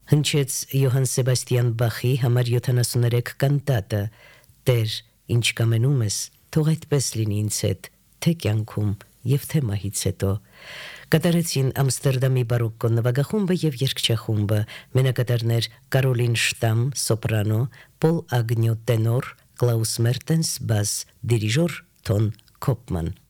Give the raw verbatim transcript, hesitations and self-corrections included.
Հնչեց Յոհան Սեբաստիան Բախի համար յոթանասուներեք կանտատը, Տեր, ինչ կամենում ես, թող այդպես լինի ինձ հետ, թե կյանքում և թե մահից հետո։ Կատարեցին Ամստերդամի բարոկկո նվագախումբը և երգչախումբը, մենակատարներ Կարոլին Շտամ, սոպրանո, Պոլ Ագնյո տենոր, Կլաուս Մերտենս բաս, դիրիժոր Թոն Քոպման։